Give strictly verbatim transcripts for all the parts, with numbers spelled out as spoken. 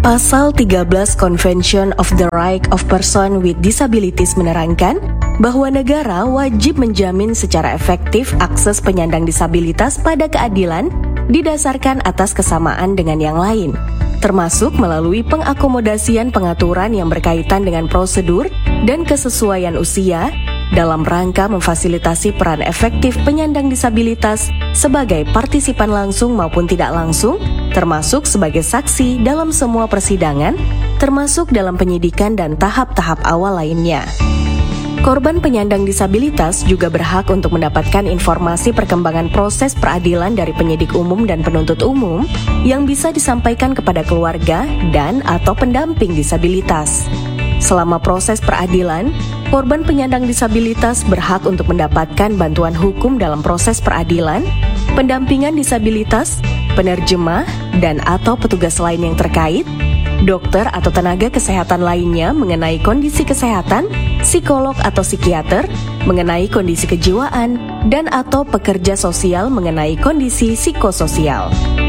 Pasal tiga belas Convention of the Rights of Persons with Disabilities menerangkan bahwa negara wajib menjamin secara efektif akses penyandang disabilitas pada keadilan didasarkan atas kesamaan dengan yang lain, termasuk melalui pengakomodasian pengaturan yang berkaitan dengan prosedur dan kesesuaian usia dalam rangka memfasilitasi peran efektif penyandang disabilitas sebagai partisipan langsung maupun tidak langsung, termasuk sebagai saksi dalam semua persidangan, termasuk dalam penyidikan dan tahap-tahap awal lainnya. Korban penyandang disabilitas juga berhak untuk mendapatkan informasi perkembangan proses peradilan dari penyidik umum dan penuntut umum yang bisa disampaikan kepada keluarga dan atau pendamping disabilitas. Selama proses peradilan, korban penyandang disabilitas berhak untuk mendapatkan bantuan hukum dalam proses peradilan, pendampingan disabilitas, penerjemah, dan atau petugas lain yang terkait, dokter atau tenaga kesehatan lainnya mengenai kondisi kesehatan, psikolog atau psikiater, mengenai kondisi kejiwaan, dan atau pekerja sosial mengenai kondisi psikososial.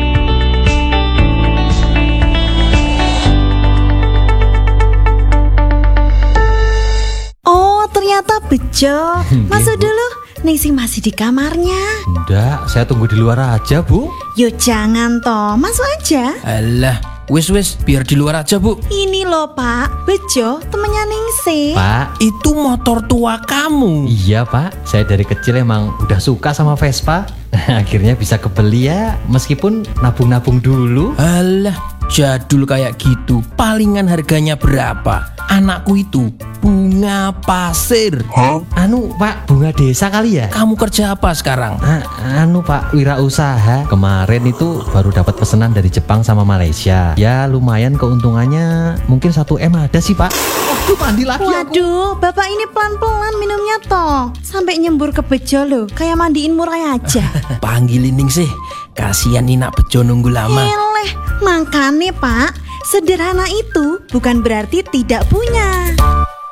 Oh, ternyata bejo. Masuk dulu. Ningsih masih di kamarnya. Enggak, saya tunggu di luar aja, Bu. Yo jangan toh, masuk aja. Alah, wis wis, biar di luar aja, Bu. Ini loh Pak, Bejo temennya Ningsih. Pak, Itu motor tua kamu. iya Pak, saya dari kecil emang udah suka sama Vespa. Akhirnya bisa kebeli ya, meskipun nabung-nabung dulu. Alah, jadul kayak gitu. Palingan harganya berapa? Anakku itu bunga pasir. Anu Pak, bunga desa kali ya? Kamu kerja apa sekarang? Ah, anu Pak, wirausaha. Kemarin itu baru dapat pesanan dari Jepang sama Malaysia. Ya lumayan keuntungannya, mungkin satu M ada sih Pak. Waduh, mandi lagi aku. Waduh, Bapak ini pelan-pelan minumnya toh. Sampai nyembur ke Bejo loh, kayak mandiin murai aja. Panggilin Ningsih, kasihan Nina Bejo nunggu lama. Eleh, makanya Pak, sederhana itu bukan berarti tidak punya.